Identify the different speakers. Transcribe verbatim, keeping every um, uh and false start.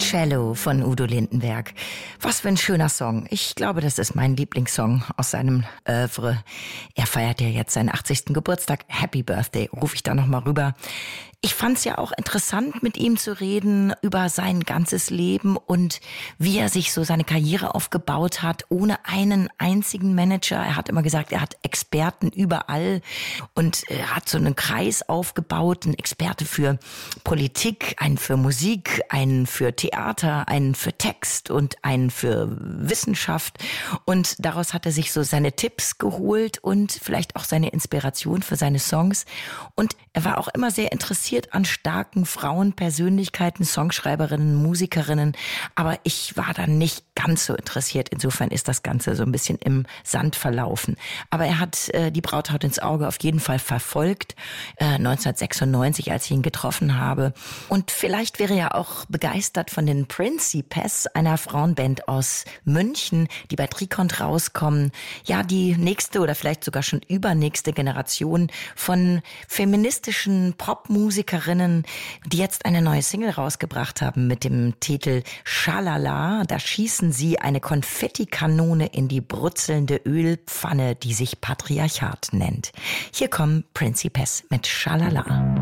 Speaker 1: Cello von Udo Lindenberg. Was für ein schöner Song. Ich glaube, das ist mein Lieblingssong aus seinem Oeuvre. Er feiert ja jetzt seinen achtzigsten Geburtstag. Happy Birthday, rufe ich da nochmal rüber. Ich fand's ja auch interessant, mit ihm zu reden über sein ganzes Leben und wie er sich so seine Karriere aufgebaut hat, ohne einen einzigen Manager. Er hat immer gesagt, er hat Experten überall und er hat so einen Kreis aufgebaut, einen Experte für Politik, einen für Musik, einen für Theater, einen für Text und einen für Wissenschaft. Und daraus hat er sich so seine Tipps geholt und vielleicht auch seine Inspiration für seine Songs. Und er war auch immer sehr interessiert an starken Frauenpersönlichkeiten, Songschreiberinnen, Musikerinnen. Aber ich war da nicht ganz so interessiert. Insofern ist das Ganze so ein bisschen im Sand verlaufen. Aber er hat äh, die Brauthaut ins Auge auf jeden Fall verfolgt, äh, neunzehnhundertsechsundneunzig, als ich ihn getroffen habe. Und vielleicht wäre er auch begeistert von den Principes, einer Frauenband aus München, die bei Trikont rauskommen. Ja, die nächste oder vielleicht sogar schon übernächste Generation von feministischen Popmusikerinnen, die jetzt eine neue Single rausgebracht haben mit dem Titel Schalala. Da schießen sie eine Konfettikanone in die brutzelnde Ölpfanne, die sich Patriarchat nennt. Hier kommen Principes mit Schalala.